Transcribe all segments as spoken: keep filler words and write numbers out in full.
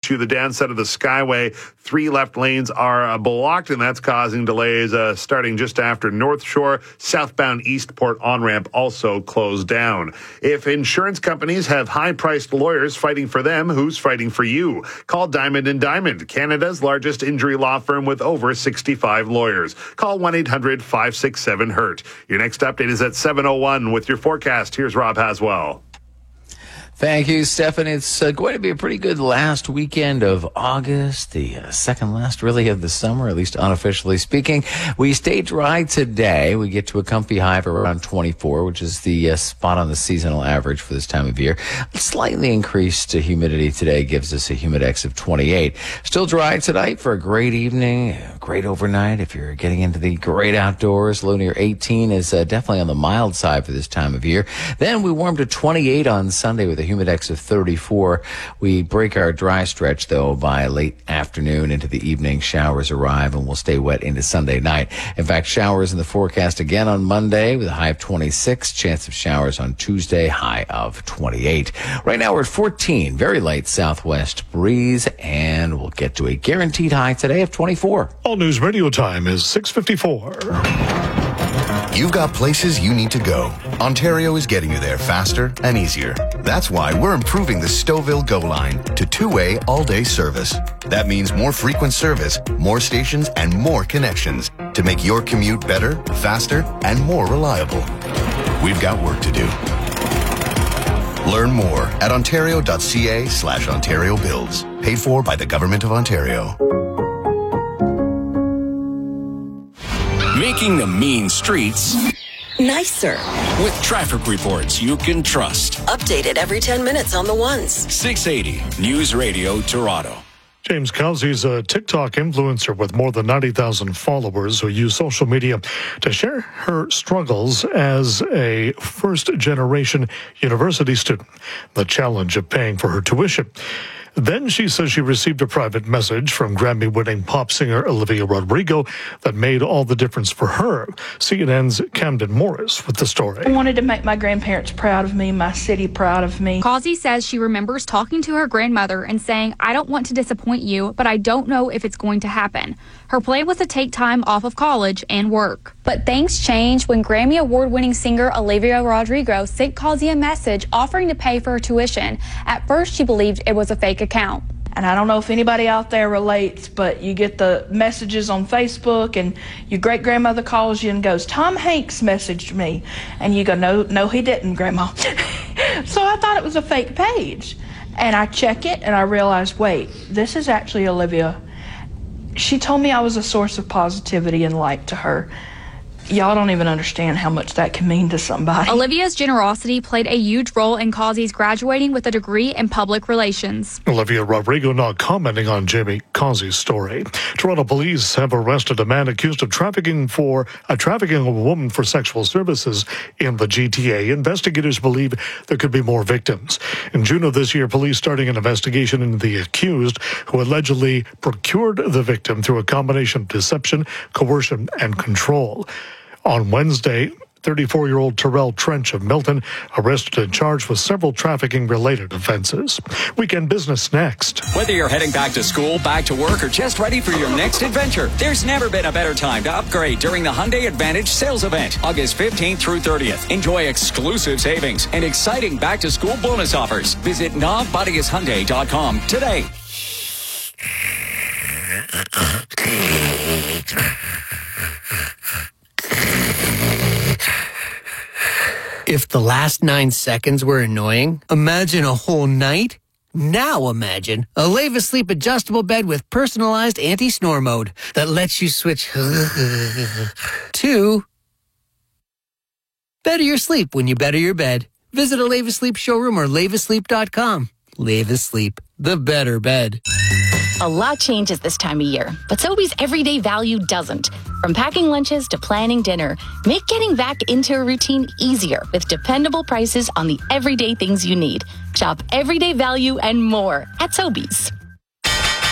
issue. The downside of the Skyway, three left lanes are uh, blocked, and that's causing delays uh, starting just after North Shore. Southbound Eastport on-ramp also closed down. If insurance companies have high-priced lawyers fighting for them, who's fighting for you? Call Diamond and Diamond, Canada's largest injury law firm with over sixty-five lawyers. Call one eight hundred five six seven hurt. Your next update is at seven oh one with your forecast. Here's Rob Haswell. Thank you, Stefan. It's uh, going to be a pretty good last weekend of August, the uh, second last really of the summer, at least unofficially speaking. We stay dry today. We get to a comfy high of around twenty-four, which is the uh, spot on the seasonal average for this time of year. Slightly increased humidity today gives us a humidex of twenty-eight. Still dry tonight for a great evening, a great overnight. If you're getting into the great outdoors, low near eighteen is uh, definitely on the mild side for this time of year. Then we warm to twenty-eight on Sunday with a humidex of thirty-four. We break our dry stretch, though, by late afternoon into the evening. Showers arrive and will stay wet into Sunday night. In fact, showers in the forecast again on Monday with a high of twenty-six. Chance of showers on Tuesday, high of twenty-eight. Right now we're at fourteen. Very light southwest breeze, and we'll get to a guaranteed high today of twenty-four. All News Radio time is six fifty-four. You've got places you need to go. Ontario is getting you there faster and easier. That's why we're improving the Stouffville Go line to two-way all-day service. That means more frequent service, more stations, and more connections to make your commute better, faster, and more reliable. We've got work to do. Learn more at ontario.ca slash Ontario Builds. Paid for by the Government of Ontario. Making the mean streets nicer with traffic reports you can trust. Updated every ten minutes on the ones. six eighty News Radio Toronto. James Kelsey's a TikTok influencer with more than ninety thousand followers who use social media to share her struggles as a first-generation university student, the challenge of paying for her tuition. Then she says she received a private message from Grammy-winning pop singer Olivia Rodrigo that made all the difference for her. C N N's Camden Morris with the story. I wanted to make my grandparents proud of me, my city proud of me. Causey says she remembers talking to her grandmother and saying, "I don't want to disappoint you, but I don't know if it's going to happen." Her plan was to take time off of college and work. But things changed when Grammy Award-winning singer Olivia Rodrigo sent Causey a message offering to pay for her tuition. At first, she believed it was a fake account. And I don't know if anybody out there relates, but you get the messages on Facebook and your great-grandmother calls you and goes, "Tom Hanks messaged me." And you go, no, no, he didn't, Grandma. So I thought it was a fake page. And I check it and I realize, wait, this is actually Olivia. She told me I was a source of positivity and light to her. Y'all don't even understand how much that can mean to somebody. Olivia's generosity played a huge role in Causey's graduating with a degree in public relations. Olivia Rodrigo not commenting on Jamie Causey's story. Toronto police have arrested a man accused of trafficking for uh, trafficking a woman for sexual services in the G T A. Investigators believe there could be more victims. In June of this year, police starting an investigation into the accused who allegedly procured the victim through a combination of deception, coercion, and control. On Wednesday, thirty-four-year-old Terrell Trench of Milton arrested and charged with several trafficking-related offenses. Weekend Business next. Whether you're heading back to school, back to work, or just ready for your next adventure, there's never been a better time to upgrade during the Hyundai Advantage sales event, August fifteenth through thirtieth. Enjoy exclusive savings and exciting back-to-school bonus offers. Visit Nav Buddies Hyundai dot com today. If the last nine seconds were annoying, imagine a whole night. Now imagine a Leva Sleep adjustable bed with personalized anti-snore mode that lets you switch to better your sleep when you better your bed. Visit a Leva Sleep showroom or leva sleep dot com. Leva Sleep, the better bed. A lot changes this time of year, but Sobeys everyday value doesn't. From packing lunches to planning dinner, make getting back into a routine easier with dependable prices on the everyday things you need. Shop everyday value and more at Sobeys.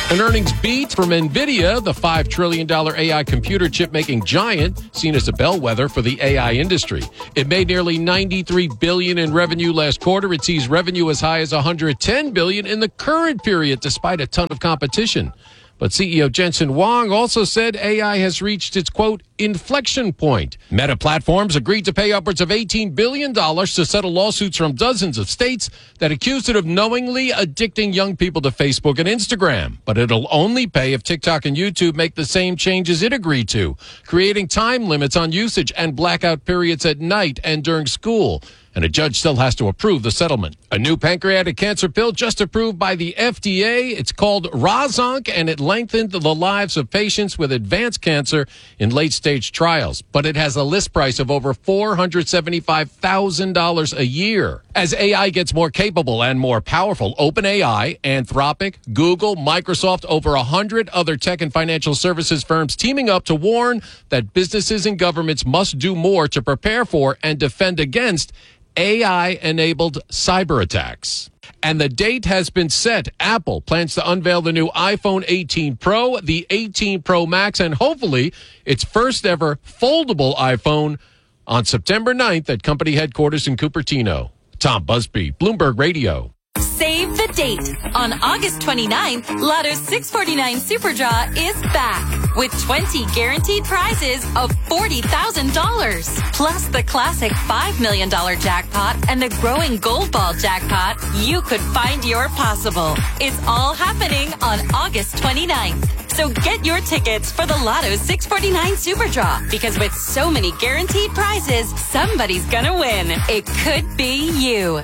An earnings beat from NVIDIA, the five trillion dollars A I computer chip-making giant, seen as a bellwether for the A I industry. It made nearly ninety-three billion dollars in revenue last quarter. It sees revenue as high as one hundred ten billion dollars in the current period, despite a ton of competition. But C E O Jensen Huang also said A I has reached its, quote, inflection point. Meta Platforms agreed to pay upwards of eighteen billion dollars to settle lawsuits from dozens of states that accused it of knowingly addicting young people to Facebook and Instagram. But it'll only pay if TikTok and YouTube make the same changes it agreed to, creating time limits on usage and blackout periods at night and during school. And a judge still has to approve the settlement. A new pancreatic cancer pill just approved by the F D A. It's called Rozonk, and it lengthened the lives of patients with advanced cancer in late-stage trials. But it has a list price of over four hundred seventy-five thousand dollars a year. As A I gets more capable and more powerful, OpenAI, Anthropic, Google, Microsoft, over one hundred other tech and financial services firms teaming up to warn that businesses and governments must do more to prepare for and defend against A I-enabled cyber attacks. And the date has been set. Apple plans to unveil the new iPhone eighteen Pro, the eighteen Pro Max, and hopefully its first ever foldable iPhone on September ninth at company headquarters in Cupertino. Tom Busby, Bloomberg Radio. Save the date. On August twenty-ninth, Lotto's six forty-nine Super Draw is back with twenty guaranteed prizes of forty thousand dollars. Plus the classic five million dollars jackpot and the growing Gold Ball jackpot. You could find your possible. It's all happening on August twenty-ninth. So get your tickets for the Lotto's six forty-nine Super Draw, because with so many guaranteed prizes, somebody's gonna win. It could be you.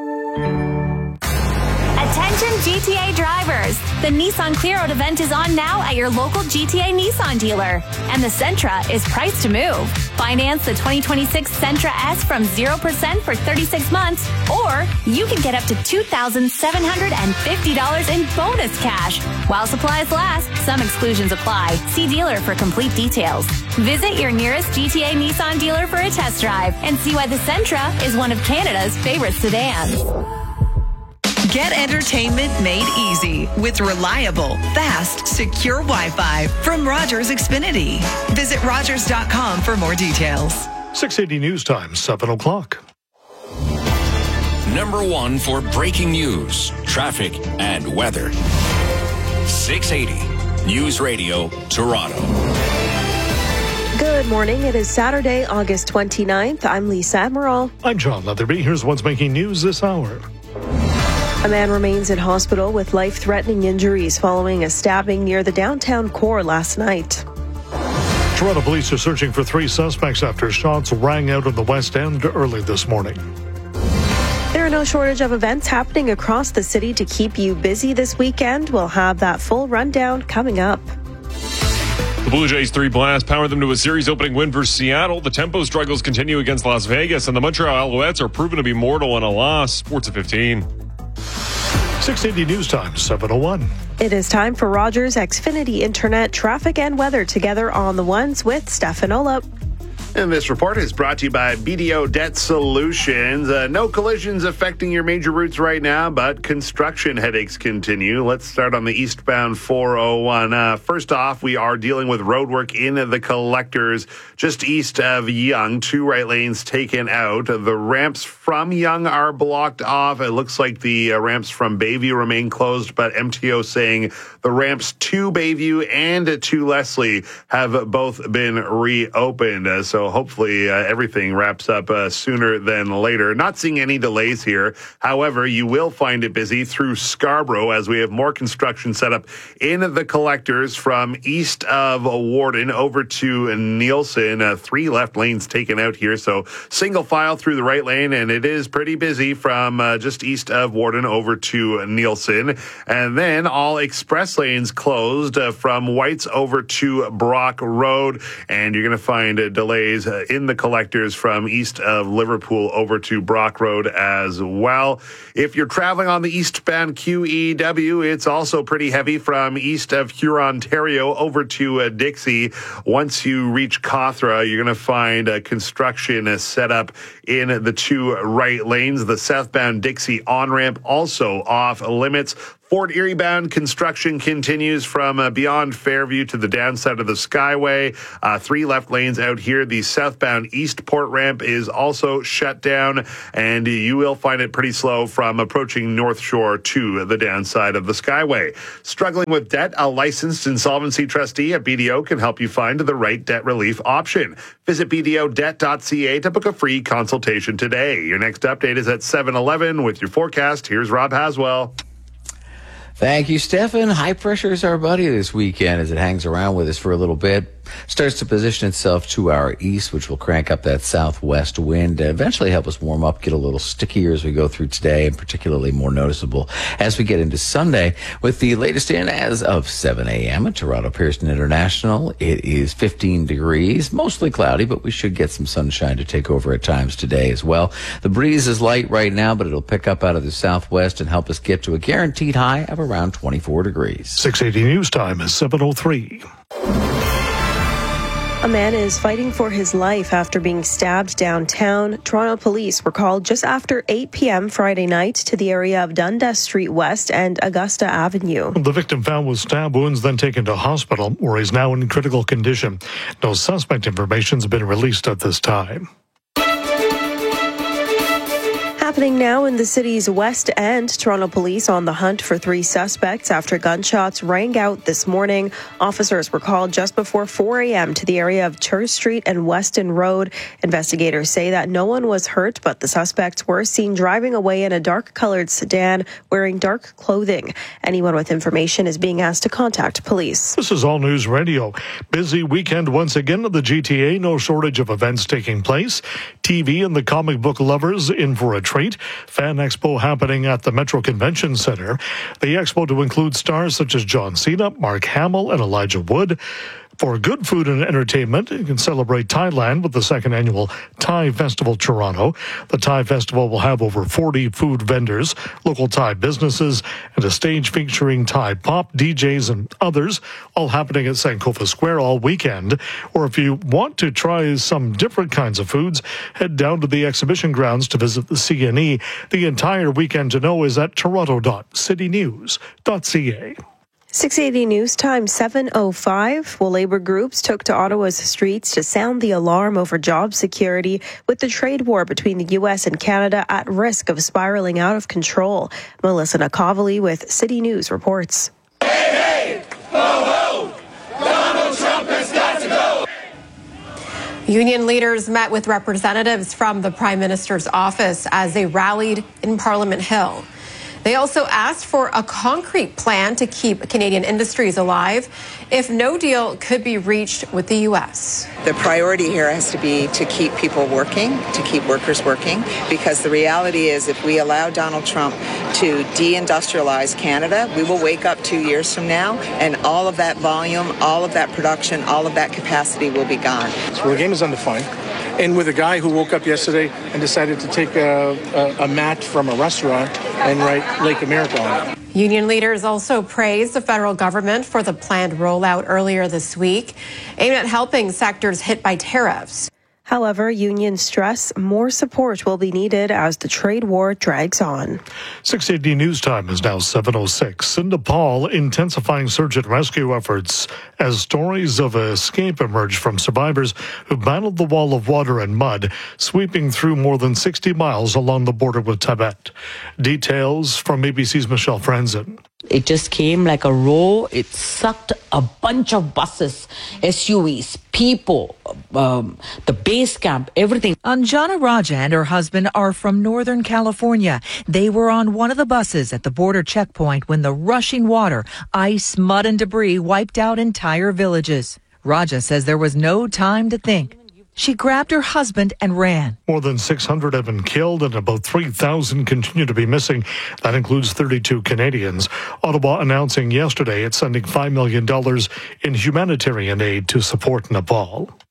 Attention G T A drivers! The Nissan Clear Out event is on now at your local G T A Nissan dealer. And the Sentra is priced to move. Finance the twenty twenty-six Sentra S from zero percent for thirty-six months, or you can get up to two thousand seven hundred fifty dollars in bonus cash. While supplies last, some exclusions apply. See dealer for complete details. Visit your nearest G T A Nissan dealer for a test drive and see why the Sentra is one of Canada's favorite sedans. Get entertainment made easy with reliable, fast, secure Wi-Fi from Rogers Xfinity. Visit Rogers dot com for more details. six eighty News Time, seven o'clock. Number one for breaking news, traffic, and weather. six eighty News Radio, Toronto. Good morning. It is Saturday, August twenty-ninth. I'm Lisa Admiral. I'm John Leatherby. Here's what's making news this hour. A man remains in hospital with life-threatening injuries following a stabbing near the downtown core last night. Toronto police are searching for three suspects after shots rang out in the West End early this morning. There are no shortage of events happening across the city to keep you busy this weekend. We'll have that full rundown coming up. The Blue Jays three blast powered them to a series-opening win versus Seattle. The tempo struggles continue against Las Vegas, and the Montreal Alouettes are proven to be mortal on a loss. Sports at fifteen. six eighty News Time, seven oh one. It is time for Rogers Xfinity Internet traffic and weather together on the ones with Stefan Olop. And this report is brought to you by B D O Debt Solutions. Uh, no collisions affecting your major routes right now, but construction headaches continue. Let's start on the eastbound four oh one. Uh, first off, we are dealing with roadwork in the collectors just east of Yonge. Two right lanes taken out. The ramps from Yonge are blocked off. It looks like the uh, ramps from Bayview remain closed, but M T O saying the ramps to Bayview and to Leslie have both been reopened. Uh, so hopefully uh, everything wraps up uh, sooner than later. Not seeing any delays here. However, you will find it busy through Scarborough as we have more construction set up in the collectors from east of Warden over to Nielsen. Uh, three left lanes taken out here. So single file through the right lane, and it is pretty busy from uh, just east of Warden over to Nielsen. And then all express lanes closed uh, from Whites over to Brock Road. And you're going to find uh, delays Uh, in the collectors from east of Liverpool over to Brock Road as well. If you're traveling on the eastbound Q E W, it's also pretty heavy from east of Huron, Ontario over to uh, Dixie. Once you reach Cawthra, you're going to find uh, construction uh, set up in the two right lanes. The southbound Dixie on-ramp also off limits. Port Erie bound construction continues from uh, beyond Fairview to the downside of the Skyway. Uh, three left lanes out here. The southbound Eastport ramp is also shut down, and you will find it pretty slow from approaching North Shore to the downside of the Skyway. Struggling with debt, a licensed insolvency trustee at B D O can help you find the right debt relief option. Visit b d o debt dot c a to book a free consultation today. Your next update is at seven eleven with your forecast. Here's Rob Haswell. Thank you, Stefan. High pressure is our buddy this weekend as it hangs around with us for a little bit. Starts to position itself to our east, which will crank up that southwest wind and eventually help us warm up, get a little stickier as we go through today, and particularly more noticeable as we get into Sunday. With the latest in as of seven a.m. at Toronto Pearson International, it is fifteen degrees, mostly cloudy, but we should get some sunshine to take over at times today as well. The breeze is light right now, but it'll pick up out of the southwest and help us get to a guaranteed high of around twenty-four degrees. six eighty News Time is seven oh three. A man is fighting for his life after being stabbed downtown. Toronto police were called just after eight p.m. Friday night to the area of Dundas Street West and Augusta Avenue. The victim found with stab wounds, then taken to hospital, where he's now in critical condition. No suspect information has been released at this time. Happening now in the city's West End, Toronto police on the hunt for three suspects after gunshots rang out this morning. Officers were called just before four a.m. to the area of Church Street and Weston Road. Investigators say that no one was hurt, but the suspects were seen driving away in a dark-colored sedan wearing dark clothing. Anyone with information is being asked to contact police. This is All News Radio. Busy weekend once again at the G T A. No shortage of events taking place. T V and the comic book lovers in for a treat. Fan Expo happening at the Metro Convention Center. The expo to include stars such as John Cena, Mark Hamill, and Elijah Wood. For good food and entertainment, you can celebrate Thailand with the second annual Thai Festival Toronto. The Thai Festival will have over forty food vendors, local Thai businesses, and a stage featuring Thai pop, D Js, and others, all happening at Sankofa Square all weekend. Or if you want to try some different kinds of foods, head down to the exhibition grounds to visit the C N E. The entire weekend to know is at toronto dot city news dot c a. six eighty News Time, seven oh five. Well, labor groups took to Ottawa's streets to sound the alarm over job security with the trade war between the U S and Canada at risk of spiraling out of control. Melissa Nakovely with City News reports. Hey, hey, ho, ho, Donald Trump has got to go. Union leaders met with representatives from the Prime Minister's office as they rallied in Parliament Hill. They also asked for a concrete plan to keep Canadian industries alive if no deal could be reached with the U S. The priority here has to be to keep people working, to keep workers working, because the reality is if we allow Donald Trump to deindustrialize Canada, we will wake up two years from now and all of that volume, all of that production, all of that capacity will be gone. So the game is undefined. And with a guy who woke up yesterday and decided to take a, a, a mat from a restaurant and write Lake America on it. Union leaders also praised the federal government for the planned rollout earlier this week, aimed at helping sectors hit by tariffs. However, unions stress more support will be needed as the trade war drags on. six eighty News Time is now seven oh six. In Nepal, intensifying search and rescue efforts as stories of escape emerge from survivors who battled the wall of water and mud, sweeping through more than sixty miles along the border with Tibet. Details from A B C's Michelle Franzen. It just came like a row. It sucked a bunch of buses, S U Vs, people, um, the base camp, everything. Anjana Raja and her husband are from Northern California. They were on one of the buses at the border checkpoint when the rushing water, ice, mud, and debris wiped out entire villages. Raja says there was no time to think. She grabbed her husband and ran. More than six hundred have been killed and about three thousand continue to be missing. That includes thirty-two Canadians. Ottawa announcing yesterday it's sending five million dollars in humanitarian aid to support Nepal.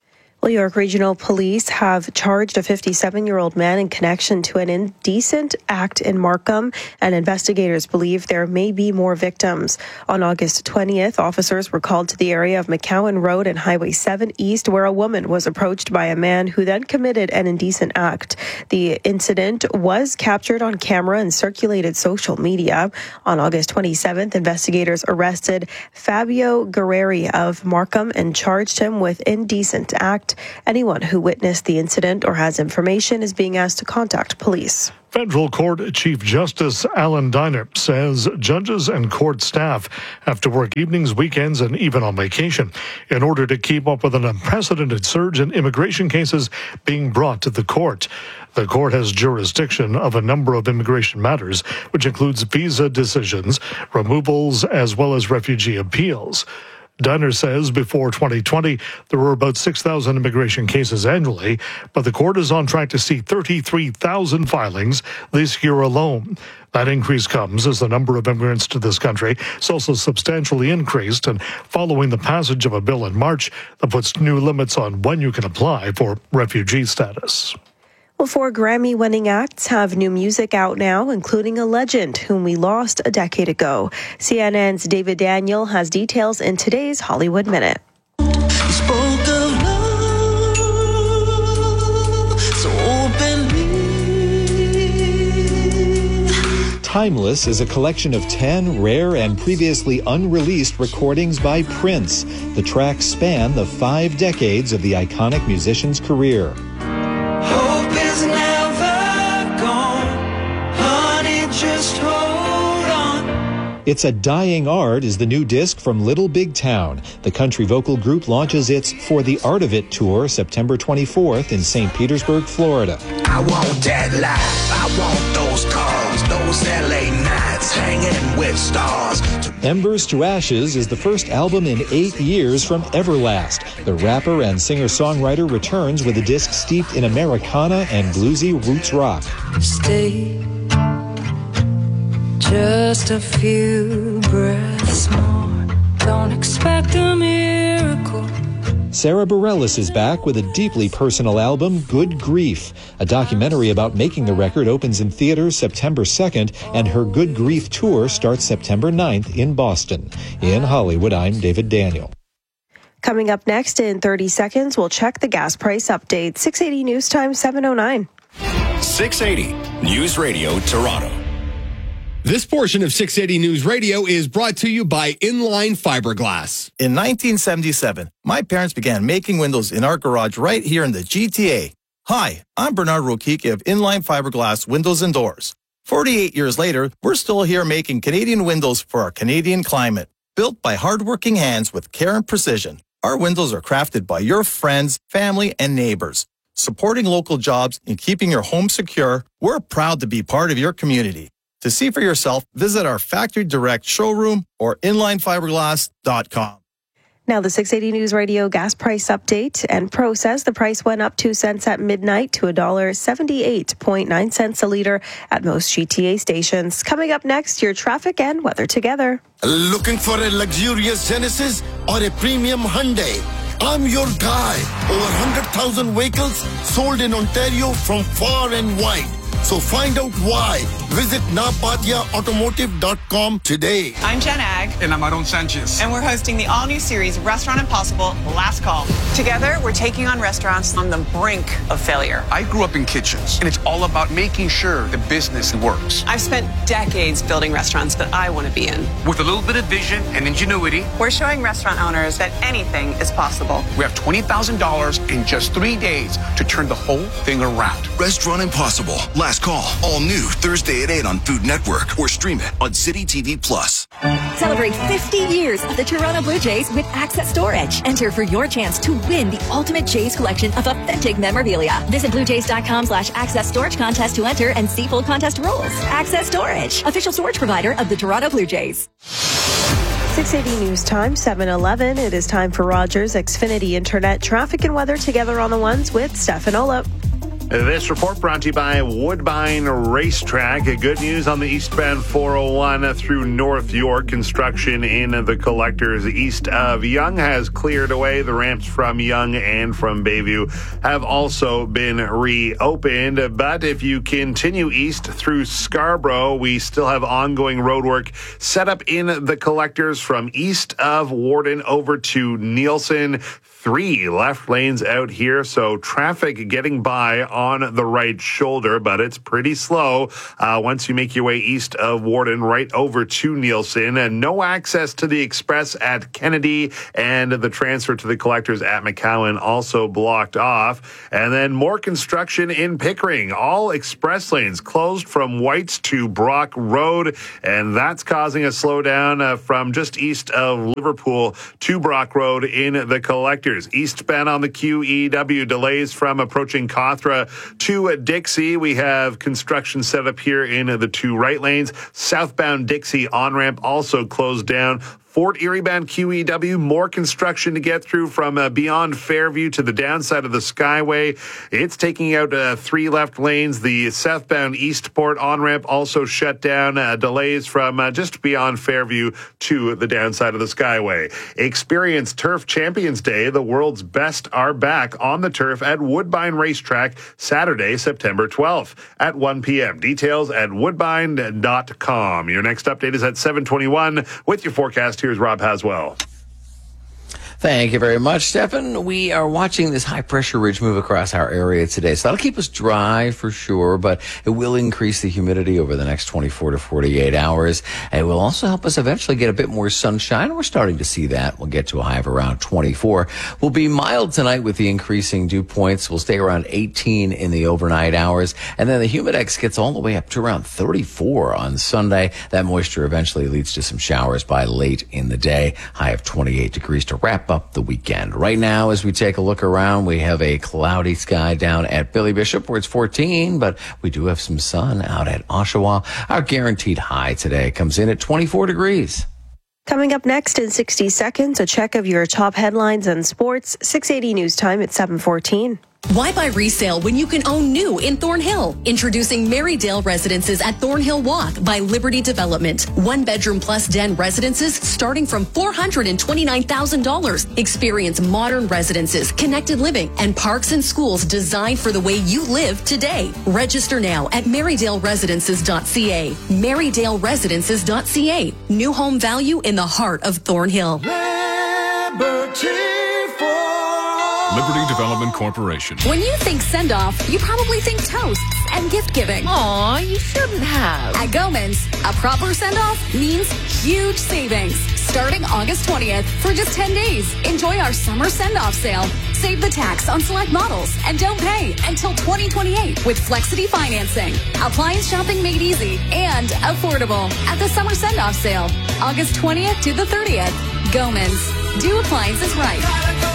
Well, York Regional Police have charged a fifty-seven-year-old man in connection to an indecent act in Markham, and investigators believe there may be more victims. On August twentieth, officers were called to the area of McCowan Road and Highway seven East, where a woman was approached by a man who then committed an indecent act. The incident was captured on camera and circulated social media. On August twenty-seventh, investigators arrested Fabio Guerreri of Markham and charged him with indecent act. Anyone who witnessed the incident or has information is being asked to contact police. Federal Court Chief Justice Alan Diner says judges and court staff have to work evenings, weekends, and even on vacation in order to keep up with an unprecedented surge in immigration cases being brought to the court. The court has jurisdiction of a number of immigration matters, which includes visa decisions, removals, as well as refugee appeals. Diner says before twenty twenty, there were about six thousand immigration cases annually, but the court is on track to see thirty-three thousand filings this year alone. That increase comes as the number of immigrants to this country is also substantially increased, and following the passage of a bill in March that puts new limits on when you can apply for refugee status. Well, four Grammy-winning acts have new music out now, including a legend whom we lost a decade ago. C N N's David Daniel has details in today's Hollywood Minute. Timeless is a collection of ten rare and previously unreleased recordings by Prince. The tracks span the five decades of the iconic musician's career. It's a Dying Art is the new disc from Little Big Town. The country vocal group launches its For the Art of It tour September twenty-fourth in Saint Petersburg, Florida. I want that life. I want those cars, those L A nights, hanging with stars. Embers to Ashes is the first album in eight years from Everlast. The rapper and singer-songwriter returns with a disc steeped in Americana and bluesy roots rock. Stay just a few breaths more. Don't expect a miracle. Sarah Bareilles is back with a deeply personal album, Good Grief. A documentary about making the record opens in theaters September second, and her Good Grief tour starts September ninth in Boston. In Hollywood, I'm David Daniel. Coming up next in thirty seconds, we'll check the gas price update. six eighty News Time, seven oh nine. six eighty News Radio Toronto. This portion of six eighty News Radio is brought to you by Inline Fiberglass. In nineteen seventy-seven, my parents began making windows in our garage right here in the G T A. Hi, I'm Bernard Rokiki of Inline Fiberglass Windows and Doors. forty-eight years later, we're still here making Canadian windows for our Canadian climate. Built by hardworking hands with care and precision, our windows are crafted by your friends, family, and neighbors. Supporting local jobs and keeping your home secure, we're proud to be part of your community. To see for yourself, visit our Factory Direct showroom or inline fiberglass dot com. Now the six eighty News Radio gas price update. And Pro says the price went up two cents at midnight to one dollar seventy-eight point nine cents a litre at most G T A stations. Coming up next, your traffic and weather together. Looking for a luxurious Genesis or a premium Hyundai? I'm your guy. Over one hundred thousand vehicles sold in Ontario from far and wide. So find out why. Visit napatia automotive dot com today. I'm Jen Ag. And I'm Aaron Sanchez. And we're hosting the all-new series Restaurant Impossible Last Call. Together, we're taking on restaurants on the brink of failure. I grew up in kitchens, and it's all about making sure the business works. I've spent decades building restaurants that I want to be in. With a little bit of vision and ingenuity, we're showing restaurant owners that anything is possible. We have twenty thousand dollars in just three days to turn the whole thing around. Restaurant Impossible Last Call, all new Thursday at eight on Food Network or stream it on City T V Plus. Celebrate fifty years of the Toronto Blue Jays with Access Storage. Enter for your chance to win the ultimate Jays collection of authentic memorabilia. Visit bluejays.com slash access storage contest to enter and see full contest rules. Access Storage, official storage provider of the Toronto Blue Jays. six eighty News Time, seven eleven. It is time for Rogers Xfinity Internet traffic and weather together on the ones with Stefan Olop. This report brought to you by Woodbine Racetrack. Good news on the eastbound four oh one through North York. Construction in the collectors east of Yonge has cleared away. The ramps from Yonge and from Bayview have also been reopened. But if you continue east through Scarborough, we still have ongoing road work set up in the collectors from east of Warden over to Nielsen. Three left lanes out here, so traffic getting by on the right shoulder, but it's pretty slow uh, once you make your way east of Warden right over to Nielsen. And no access to the express at Kennedy, and the transfer to the collectors at McCowan also blocked off. And then more construction in Pickering. All express lanes closed from Whites to Brock Road, and that's causing a slowdown uh, from just east of Liverpool to Brock Road in the collectors. Eastbound on the Q E W, delays from approaching Cawthra to Dixie. We have construction set up here in the two right lanes. Southbound Dixie on-ramp also closed down. Fort Erie bound Q E W, more construction to get through from uh, beyond Fairview to the downside of the Skyway. It's taking out uh, three left lanes. The southbound Eastport on-ramp also shut down. Uh, delays from uh, just beyond Fairview to the downside of the Skyway. Experience Turf Champions Day. The world's best are back on the turf at Woodbine Racetrack Saturday, September twelfth at one p.m. Details at woodbine dot com. Your next update is at seven twenty-one with your forecast. Here's Rob Haswell. Thank you very much, Stefan. We are watching this high-pressure ridge move across our area today, so that'll keep us dry for sure, but it will increase the humidity over the next twenty-four to forty-eight hours. It will also help us eventually get a bit more sunshine. We're starting to see that. We'll get to a high of around twenty-four. We'll be mild tonight with the increasing dew points. We'll stay around eighteen in the overnight hours, and then the humidex gets all the way up to around thirty-four on Sunday. That moisture eventually leads to some showers by late in the day. High of twenty-eight degrees to wrap up the weekend. Right now, as we take a look around, we have a cloudy sky down at Billy Bishop where it's fourteen, but we do have some sun out at Oshawa. Our guaranteed high today comes in at twenty-four degrees. Coming up next in sixty seconds, a check of your top headlines and sports. six eighty News Time at seven fourteen. Why buy resale when you can own new in Thornhill? Introducing Marydale Residences at Thornhill Walk by Liberty Development. One bedroom plus den residences starting from four hundred twenty-nine thousand dollars. Experience modern residences, connected living, and parks and schools designed for the way you live today. Register now at marydale residences dot c a. marydale residences dot c a. New home value in the heart of Thornhill. Liberty Liberty Development Corporation. When you think send-off, you probably think toasts and gift-giving. Aw, you shouldn't have. At Gomans, a proper send-off means huge savings. Starting August twentieth for just ten days. Enjoy our summer send-off sale. Save the tax on select models and don't pay until twenty twenty-eight with Flexity financing. Appliance shopping made easy and affordable at the summer send-off sale. August twentieth to the thirtieth. Gomans. Do appliances right.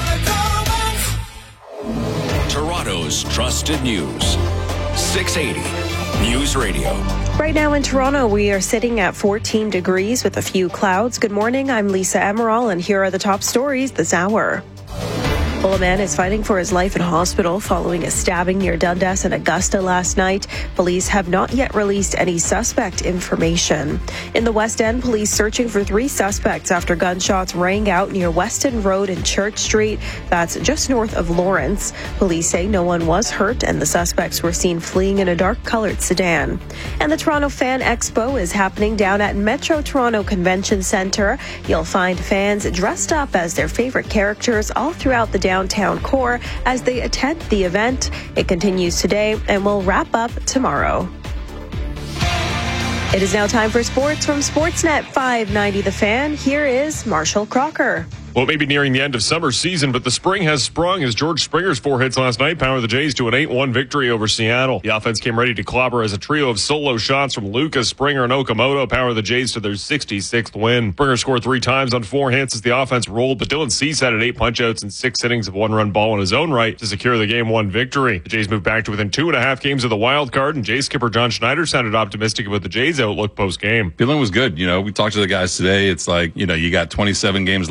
Toronto's trusted news. six eighty News Radio. Right now in Toronto, we are sitting at fourteen degrees with a few clouds. Good morning, I'm Lisa Emerald, and here are the top stories this hour. Well, a man is fighting for his life in hospital following a stabbing near Dundas and Augusta last night. Police have not yet released any suspect information. In the West End, police searching for three suspects after gunshots rang out near Weston Road and Church Street. That's just north of Lawrence. Police say no one was hurt and the suspects were seen fleeing in a dark-colored sedan. And the Toronto Fan Expo is happening down at Metro Toronto Convention Centre. You'll find fans dressed up as their favorite characters all throughout the downtown core as they attend the event. It continues today and will wrap up tomorrow. It is now time for sports from Sportsnet five ninety The Fan. Here is Marshall Crocker. Well, it may be nearing the end of summer season, but the spring has sprung as George Springer's four hits last night powered the Jays to an eight one victory over Seattle. The offense came ready to clobber as a trio of solo shots from Lucas, Springer, and Okamoto powered the Jays to their sixty-sixth win. Springer scored three times on four hits as the offense rolled, but Dylan Cease had eight punch-outs and six innings of one-run ball in his own right to secure the game one victory. The Jays moved back to within two and a half games of the wild card, and Jays skipper John Schneider sounded optimistic about the Jays' outlook post-game. Feeling was good. You know, we talked to the guys today. It's like, you know, you got twenty-seven games left. Hopefully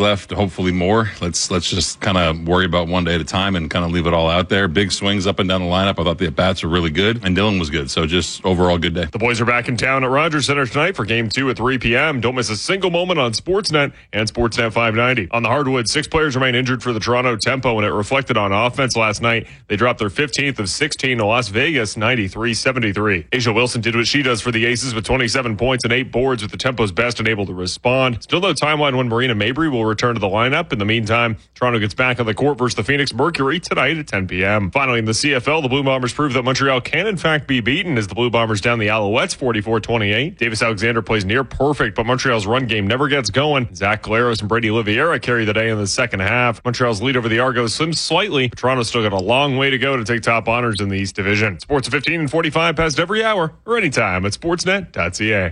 hopefully more. Let's let's just kind of worry about one day at a time and kind of leave it all out there. Big swings up and down the lineup. I thought the at-bats were really good, and Dylan was good. So just overall good day. The boys are back in town at Rogers Center tonight for Game two at three p.m. Don't miss a single moment on Sportsnet and Sportsnet five ninety. On the hardwood, six players remain injured for the Toronto Tempo, and it reflected on offense last night. They dropped their fifteenth of sixteen to Las Vegas, ninety-three seventy-three. Asia Wilson did what she does for the Aces with twenty-seven points and eight boards, with the Tempo's best and able to respond. Still no timeline when Marina Mabry will return to the lineup. In the meantime, Toronto gets back on the court versus the Phoenix Mercury tonight at ten p.m. Finally, in the C F L, the Blue Bombers proved that Montreal can in fact be beaten as the Blue Bombers down the Alouettes forty-four twenty-eight. Davis Alexander plays near perfect, but Montreal's run game never gets going. Zach Galeros and Brady Oliveira carry the day in the second half. Montreal's lead over the Argos slims slightly, but Toronto's still got a long way to go to take top honors in the East Division. Sports at fifteen and forty-five past every hour or anytime at sportsnet dot c a.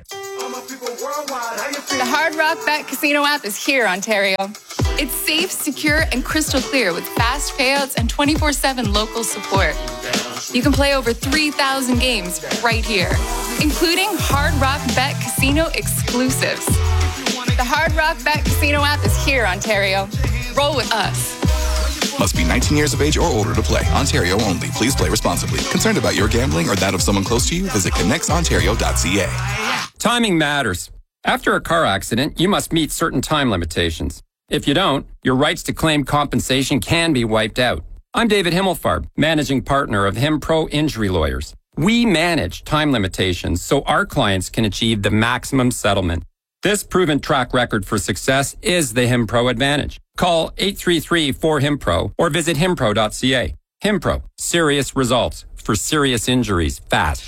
The Hard Rock Bet Casino app is here, Ontario. It's safe, secure, and crystal clear with fast payouts and twenty-four seven local support. You can play over three thousand games right here, including Hard Rock Bet Casino exclusives. The Hard Rock Bet Casino app is here, Ontario. Roll with us. Must be nineteen years of age or older to play. Ontario only. Please play responsibly. Concerned about your gambling or that of someone close to you? Visit connects ontario dot c a. Timing matters. After a car accident, you must meet certain time limitations. If you don't, your rights to claim compensation can be wiped out. I'm David Himmelfarb, managing partner of HimPro Injury Lawyers. We manage time limitations so our clients can achieve the maximum settlement. This proven track record for success is the HimPro advantage. Call eight three three four HimPro or visit himpro dot c a. HimPro, serious results for serious injuries fast.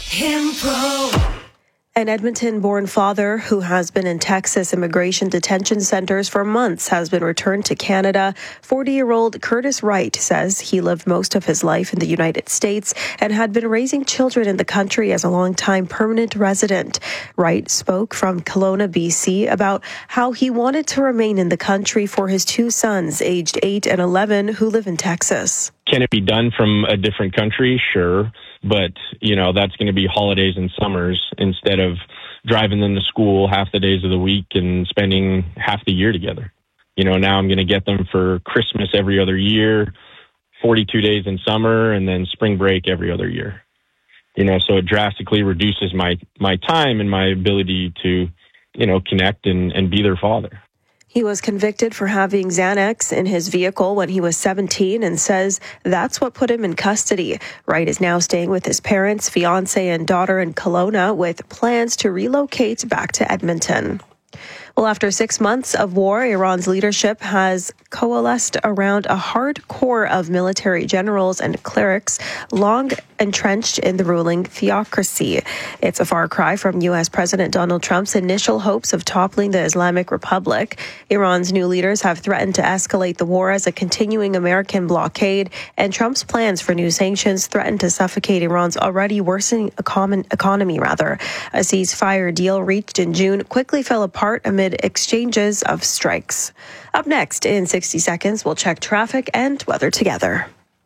HimPro. An Edmonton-born father who has been in Texas immigration detention centers for months has been returned to Canada. forty-year-old Curtis Wright says he lived most of his life in the United States and had been raising children in the country as a long-time permanent resident. Wright spoke from Kelowna, B C, about how he wanted to remain in the country for his two sons, aged eight and eleven, who live in Texas. Can it be done from a different country? Sure. But, you know, that's going to be holidays and summers instead of driving them to school half the days of the week and spending half the year together. You know, now I'm going to get them for Christmas every other year, forty-two days in summer, and then spring break every other year. You know, so it drastically reduces my, my time and my ability to, you know, connect and, and be their father. He was convicted for having Xanax in his vehicle when he was seventeen and says that's what put him in custody. Wright is now staying with his parents, fiance, and daughter in Kelowna with plans to relocate back to Edmonton. Well, after six months of war, Iran's leadership has coalesced around a hard core of military generals and clerics long entrenched in the ruling theocracy. It's a far cry from U S. President Donald Trump's initial hopes of toppling the Islamic Republic. Iran's new leaders have threatened to escalate the war as a continuing American blockade, and Trump's plans for new sanctions threaten to suffocate Iran's already worsening economy. Rather, a ceasefire deal reached in June quickly fell apart amid exchanges of strikes. Up next, in sixty seconds, we'll check traffic and weather together.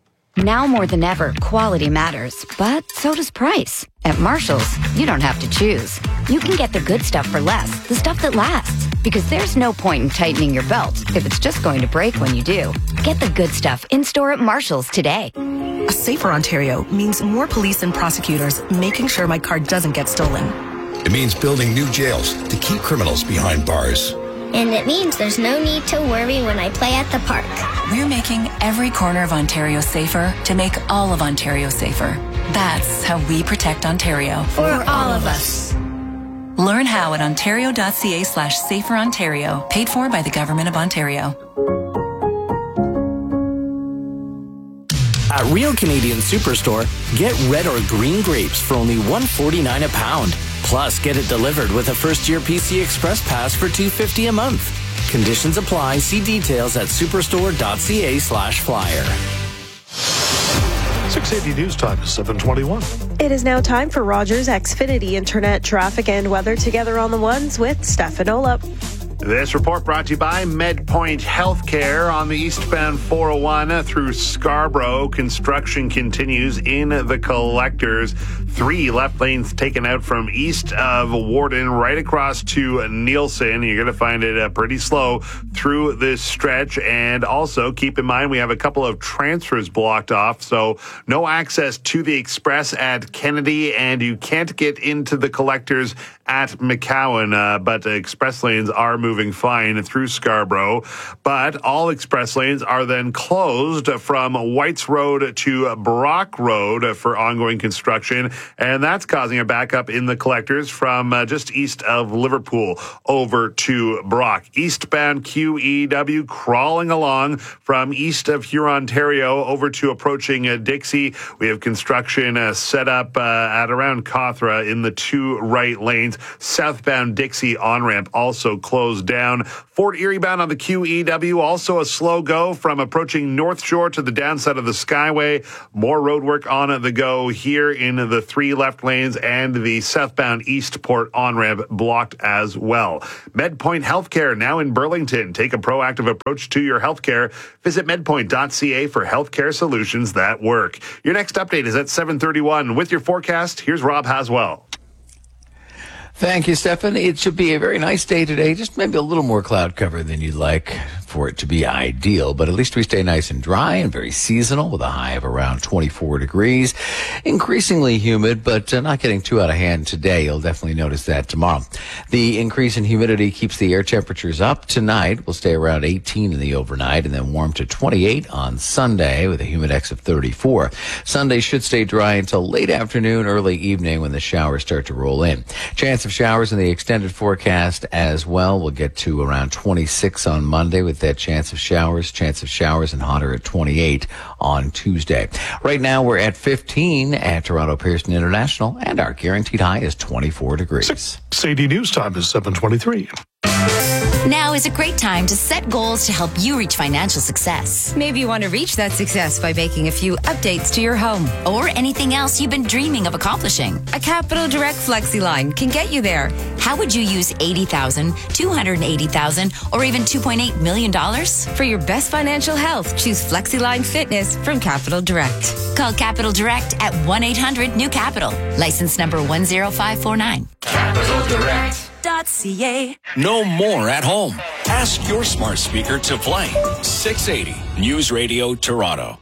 Now more than ever, quality matters, but so does price. At Marshall's, you don't have to choose. You can get the good stuff for less, the stuff that lasts. Because there's no point in tightening your belt if it's just going to break when you do. Get the good stuff in-store at Marshall's today. A safer Ontario means more police and prosecutors making sure my car doesn't get stolen. It means building new jails to keep criminals behind bars. And it means there's no need to worry when I play at the park. We're making every corner of Ontario safer to make all of Ontario safer. That's how we protect Ontario. For all of us. Learn how at ontario.ca slash safer Ontario. Paid for by the Government of Ontario. At Real Canadian Superstore, get red or green grapes for only one dollar and forty-nine cents a pound. Plus, get it delivered with a first-year P C Express Pass for two dollars and fifty cents a month. Conditions apply. See details at superstore.ca slash flyer. six eighty News Time is seven twenty-one. It is now time for Rogers Xfinity Internet traffic and weather together on the ones with Stefan Olap. This report brought to you by MedPoint Healthcare on the eastbound four oh one through Scarborough. Construction continues in the collectors. Three left lanes taken out from east of Warden right across to Nielsen. You're going to find it uh, pretty slow through this stretch. And also keep in mind we have a couple of transfers blocked off. So no access to the express at Kennedy, and you can't get into the collectors at McCowan. Uh, but uh, express lanes are moving moving fine through Scarborough, but all express lanes are then closed from Whites Road to Brock Road for ongoing construction, and that's causing a backup in the collectors from uh, just east of Liverpool over to Brock. Eastbound Q E W crawling along from east of Huron, Ontario over to approaching uh, Dixie. We have construction uh, set up uh, at around Cawthra in the two right lanes. Southbound Dixie on-ramp also closed down. Fort Erie bound on the Q E W, also a slow go from approaching North Shore to the downside of the Skyway. More road work on the go here in the three left lanes, and the southbound Eastport on-ramp blocked as well. MedPoint Healthcare now in Burlington. Take a proactive approach to your healthcare. Visit medpoint dot c a for healthcare solutions that work. Your next update is at seven thirty-one. With your forecast, here's Rob Haswell. Thank you, Stefan. It should be a very nice day today, just maybe a little more cloud cover than you'd like for it to be ideal, but at least we stay nice and dry and very seasonal with a high of around twenty-four degrees. Increasingly humid, but uh, not getting too out of hand today. You'll definitely notice that tomorrow. The increase in humidity keeps the air temperatures up tonight. We'll stay around eighteen in the overnight and then warm to twenty-eight on Sunday with a humidex of thirty-four. Sunday should stay dry until late afternoon, early evening when the showers start to roll in. Chance of showers in the extended forecast as well. We'll get to around twenty-six on Monday with that chance of showers, chance of showers and hotter at twenty-eight on Tuesday. Right now we're at fifteen at Toronto Pearson International, and our guaranteed high is twenty-four degrees. C D News Time is seven twenty-three. Now is a great time to set goals to help you reach financial success. Maybe you want to reach that success by making a few updates to your home. Or anything else you've been dreaming of accomplishing. A Capital Direct Flexi line can get you there. How would you use eighty thousand dollars, two hundred eighty thousand dollars, or even two point eight million dollars? For your best financial health, choose FlexiLine Fitness from Capital Direct. Call Capital Direct at one eight hundred new capital. License number one zero five four nine. Capital Direct. .ca. No more at home. Ask your smart speaker to play six eighty News Radio Toronto.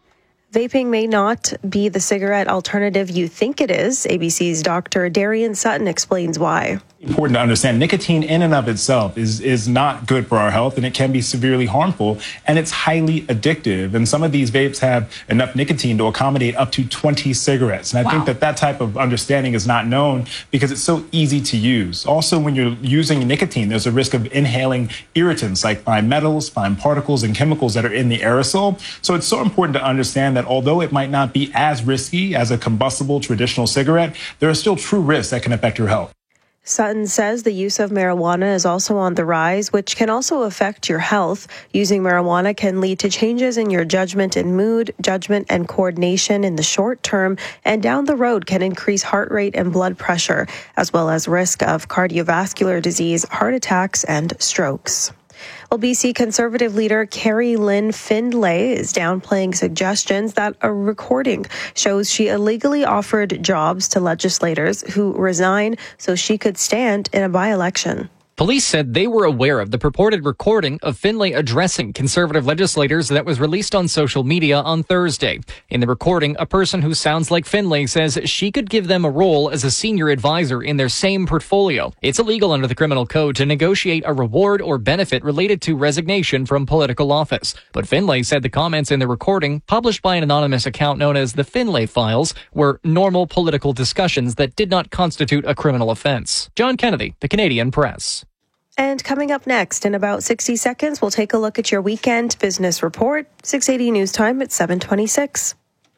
Vaping may not be the cigarette alternative you think it is. A B C's Doctor Darian Sutton explains why. Important to understand nicotine in and of itself is is not good for our health, and it can be severely harmful, and it's highly addictive. And some of these vapes have enough nicotine to accommodate up to twenty cigarettes. And I wow. think that that type of understanding is not known because it's so easy to use. Also, when you're using nicotine, there's a risk of inhaling irritants like fine metals, fine particles, and chemicals that are in the aerosol. So it's so important to understand that although it might not be as risky as a combustible traditional cigarette, there are still true risks that can affect your health. Sutton says the use of marijuana is also on the rise, which can also affect your health. Using marijuana can lead to changes in your judgment and mood, judgment and coordination in the short term, and down the road can increase heart rate and blood pressure, as well as risk of cardiovascular disease, heart attacks, and strokes. Well, B C Conservative leader Carrie Lynn Findlay is downplaying suggestions that a recording shows she illegally offered jobs to legislators who resigned so she could stand in a by-election. Police said they were aware of the purported recording of Findlay addressing Conservative legislators that was released on social media on Thursday. In the recording, a person who sounds like Findlay says she could give them a role as a senior advisor in their same portfolio. It's illegal under the criminal code to negotiate a reward or benefit related to resignation from political office. But Findlay said the comments in the recording, published by an anonymous account known as the Findlay Files, were normal political discussions that did not constitute a criminal offense. John Kennedy, The Canadian Press. And coming up next, in about sixty seconds, we'll take a look at your weekend business report. six eighty News Time at seven twenty-six.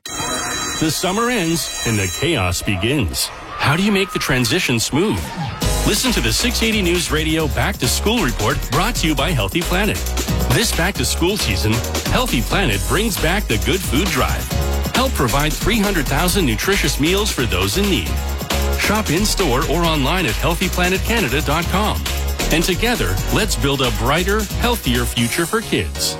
The summer ends and the chaos begins. How do you make the transition smooth? Listen to the six eighty News Radio Back to School Report brought to you by Healthy Planet. This back to school season, Healthy Planet brings back the Good Food Drive. Help provide three hundred thousand nutritious meals for those in need. Shop in-store or online at healthy planet canada dot com. And together, let's build a brighter, healthier future for kids.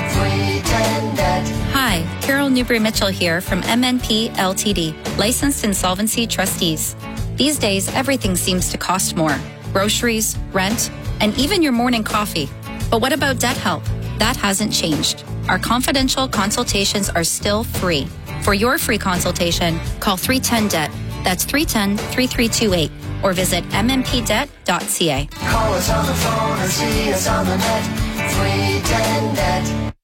Hi, Carol Newbury-Mitchell here from M N P L T D, Licensed Insolvency Trustees. These days, everything seems to cost more. Groceries, rent, and even your morning coffee. But what about debt help? That hasn't changed. Our confidential consultations are still free. For your free consultation, call three one zero D E B T. That's three one zero, three three two eight. Or visit m n p debt dot c a. Call us on the phone or see us on the net. three one zero D E B T.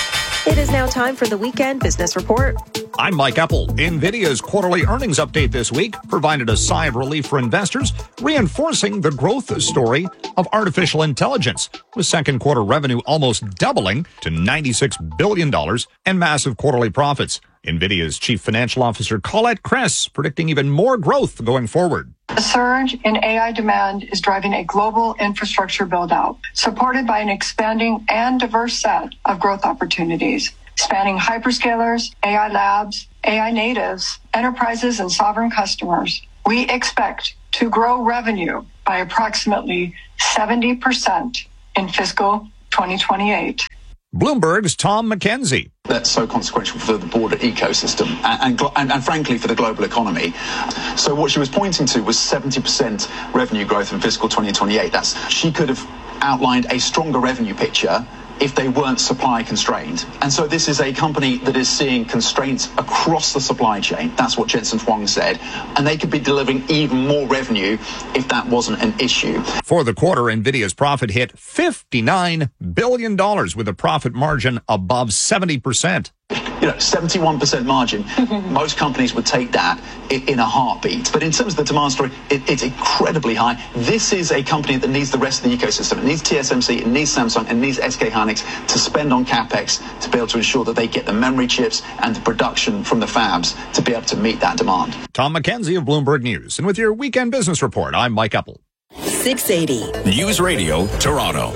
It is now time for the Weekend Business Report. I'm Mike Apple. NVIDIA's quarterly earnings update this week provided a sigh of relief for investors, reinforcing the growth story of artificial intelligence, with second quarter revenue almost doubling to ninety-six billion dollars and massive quarterly profits. NVIDIA's chief financial officer, Colette Kress, predicting even more growth going forward. The surge in A I demand is driving a global infrastructure build-out, supported by an expanding and diverse set of growth opportunities, spanning hyperscalers, A I labs, A I natives, enterprises, and sovereign customers. We expect to grow revenue by approximately seventy percent in fiscal twenty twenty-eight. Bloomberg's Tom McKenzie. That's so consequential for the broader ecosystem and, and, and, and frankly for the global economy. So what she was pointing to was seventy percent revenue growth in fiscal twenty twenty-eight. That's, she could have outlined a stronger revenue picture if they weren't supply constrained. And so this is a company that is seeing constraints across the supply chain. That's what Jensen Huang said. And they could be delivering even more revenue if that wasn't an issue. For the quarter, NVIDIA's profit hit fifty-nine billion dollars with a profit margin above seventy percent. You know, seventy-one percent margin. Most companies would take that in a heartbeat. But in terms of the demand story, it, it's incredibly high. This is a company that needs the rest of the ecosystem. It needs T S M C, it needs Samsung, it needs S K Hynix to spend on CapEx to be able to ensure that they get the memory chips and the production from the fabs to be able to meet that demand. Tom McKenzie of Bloomberg News. And with your Weekend Business Report, I'm Mike Apple. six eighty News Radio, Toronto.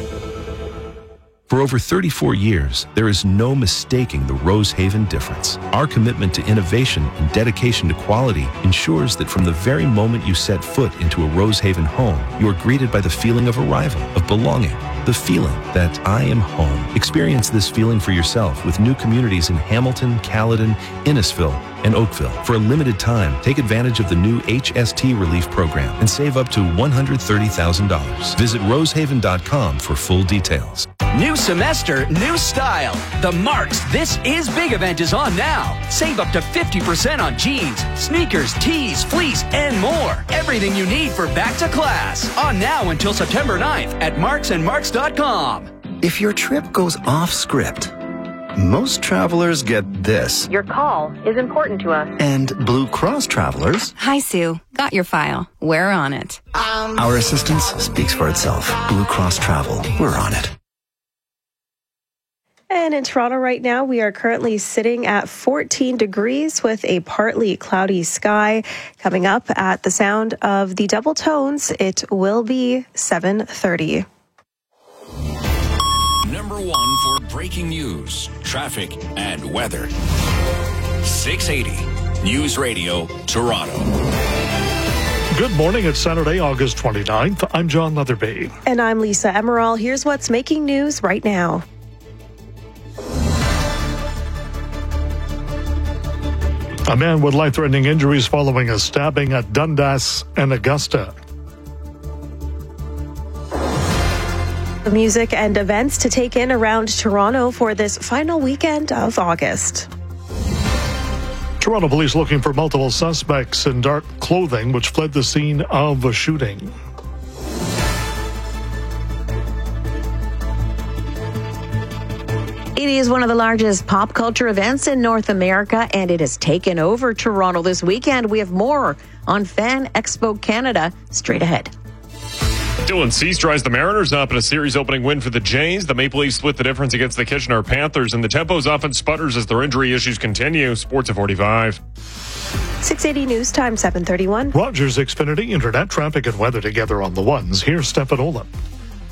For over thirty-four years, there is no mistaking the Rosehaven difference. Our commitment to innovation and dedication to quality ensures that from the very moment you set foot into a Rosehaven home, you are greeted by the feeling of arrival, of belonging, the feeling that I am home. Experience this feeling for yourself with new communities in Hamilton, Caledon, Innisfil, and Oakville. For a limited time, take advantage of the new H S T Relief Program and save up to one hundred thirty thousand dollars. Visit rosehaven dot com for full details. New semester, new style. The Marks This Is Big event is on now. Save up to fifty percent on jeans, sneakers, tees, fleece, and more. Everything you need for back to class. On now until September ninth at marks and marks dot com. If your trip goes off script, most travelers get this. Your call is important to us. And Blue Cross travelers. Hi, Sue. Got your file. We're on it. Um, Our assistance speaks for itself. Blue Cross Travel. We're on it. And in Toronto right now, we are currently sitting at fourteen degrees with a partly cloudy sky. Coming up at the sound of the double tones, it will be seven thirty. Number one for breaking news, traffic, and weather. six eighty News Radio, Toronto. Good morning. It's Saturday, August twenty-ninth. I'm John Leatherby. And I'm Lisa Emerald. Here's what's making news right now. A man with life-threatening injuries following a stabbing at Dundas and Augusta. The music and events to take in around Toronto for this final weekend of August. Toronto police looking for multiple suspects in dark clothing which fled the scene of a shooting. It is one of the largest pop culture events in North America, and it has taken over Toronto this weekend. We have more on Fan Expo Canada straight ahead. Dylan Cease dries the Mariners up in a series opening win for the Jays. The Maple Leafs split the difference against the Kitchener Panthers, and the tempo's often sputters as their injury issues continue. Sports at forty-five. six eighty News Time, seven thirty-one. Rogers Xfinity Internet, traffic and weather together on the ones. Here's Stefan Olin.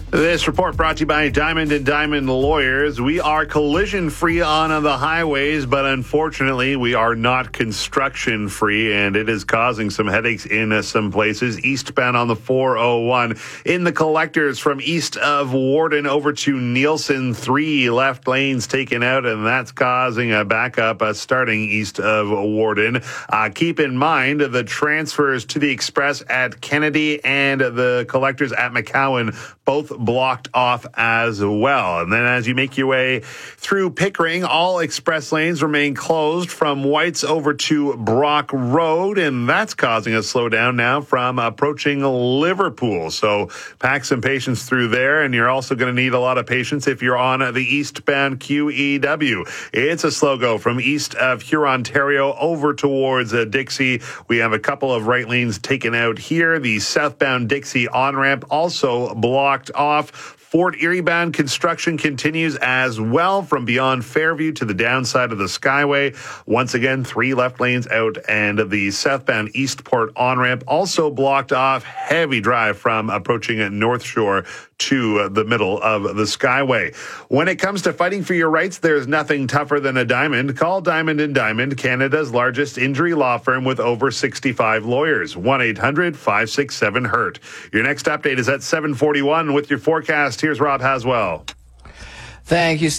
This report brought to you by Diamond and Diamond Lawyers. We are collision-free on the highways, but unfortunately, we are not construction-free, and it is causing some headaches in some places. Eastbound on the four oh one. In the collectors from east of Warden over to Nielsen, three left lanes taken out, and that's causing a backup uh, starting east of Warden. Uh, keep in mind the transfers to the express at Kennedy and the collectors at McCowan, both blocked off as well. And then as you make your way through Pickering, all express lanes remain closed from White's over to Brock Road, and that's causing a slowdown now from approaching Liverpool. So pack some patience through there, and you're also going to need a lot of patience if you're on the eastbound Q E W. It's a slow go from east of Hurontario over towards uh, Dixie. We have a couple of right lanes taken out here. The southbound Dixie on-ramp also blocked off. Fort Erie bound construction continues as well from beyond Fairview to the downside of the Skyway. Once again, three left lanes out, and the southbound Eastport on-ramp also blocked off. Heavy drive from approaching North Shore to the middle of the Skyway. When it comes to fighting for your rights, there's nothing tougher than a diamond. Call Diamond and Diamond, Canada's largest injury law firm with over sixty-five lawyers. one eight hundred five six seven hurt. Your next update is at seven forty-one with your forecast. Here's Rob Haswell. Thank you.